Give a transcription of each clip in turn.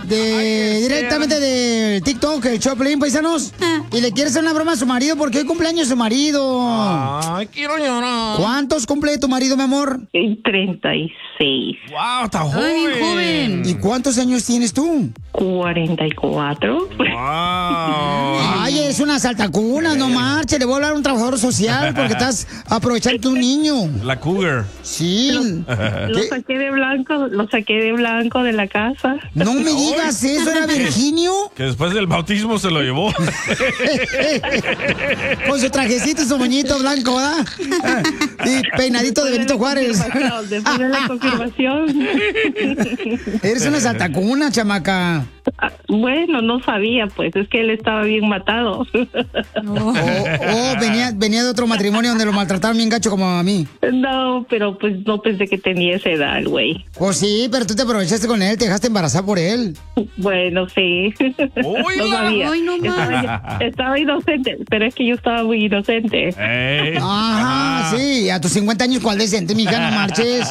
directamente de TikTok, el Choplin, paisanos. Y le quiere hacer una broma a su marido porque hoy cumpleaños su marido. Ay, quiero llorar. ¿Cuántos cumple tu marido, mi amor? 36. ¡Wow, está joven! Ay, joven. ¿Y cuántos años tienes tú? 44. ¡Wow! Ay, es una saltacunas, no marche. Le voy a hablar a un trabajador social porque estás aprovechando un niño. La cougar. Sí. Lo saqué de blanco de la casa. No me digas eso, ¿era Virginio? Que después del bautismo se lo llevó. Con su trajecito y su moñito blanco, ¿verdad? Y peinadito de Benito Juárez. Después de la confirmación. Eres una saltacuna, chamaca. Bueno, no sabía, pues, es que él estaba bien matado. Venía de otro matrimonio donde lo maltrataron bien gacho como a mí. No, pero pues no pensé que tenía esa edad, güey. Pues sí, pero tú te aprovechaste con él, te dejaste embarazar por él. Bueno, sí. No sabía. Ay, no Estaba inocente, pero es que yo estaba muy inocente. Ajá, sí, a tus 50 años, ¿cuál decente, mija? No marches.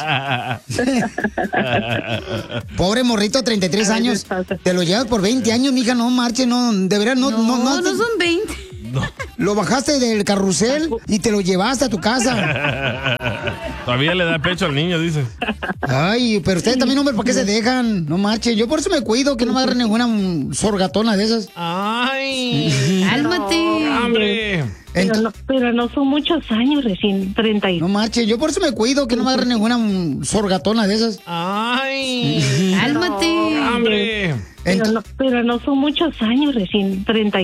Pobre morrito, 33 años. Te lo llevas por 20 años, mija, no marches, no, de verdad, no son 20. No. Lo bajaste del carrusel y te lo llevaste a tu casa. Todavía le da pecho al niño, dice. Ay, pero ustedes también, hombre, ¿por qué se dejan? No marchen. Yo por eso me cuido, que no me agarre ninguna sorgatona de esas. ¡Ay! ¡Cálmate! ¡Hombre! Pero no son muchos años, recién 30. No marchen. Yo por eso me cuido, que no me agarre ninguna sorgatona de esas. ¡Ay! ¡Cálmate! ¡Hombre! Pero no son muchos años, recién 30.